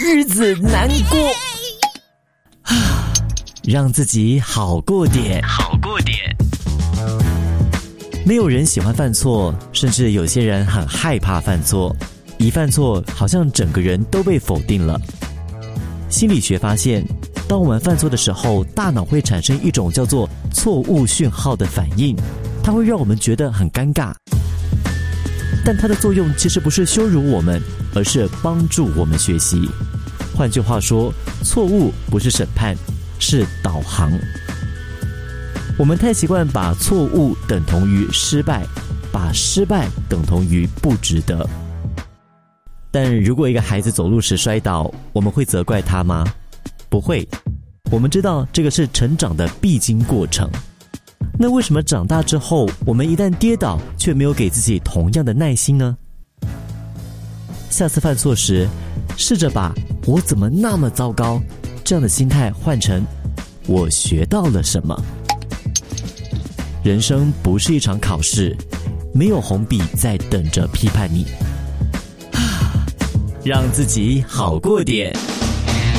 日子难过。让自己好过点，好过点。没有人喜欢犯错，甚至有些人很害怕犯错。一犯错，好像整个人都被否定了。心理学发现，当我们犯错的时候，大脑会产生一种叫做错误讯号的反应，它会让我们觉得很尴尬。但它的作用其实不是羞辱我们，而是帮助我们学习。换句话说，错误不是审判，是导航。我们太习惯把错误等同于失败，把失败等同于不值得。但如果一个孩子走路时摔倒，我们会责怪他吗？不会。我们知道这个是成长的必经过程。那为什么长大之后，我们一旦跌倒，却没有给自己同样的耐心呢？下次犯错时，试着把我怎么那么糟糕这样的心态换成我学到了什么。人生不是一场考试，没有红笔在等着批判你。让自己好过点。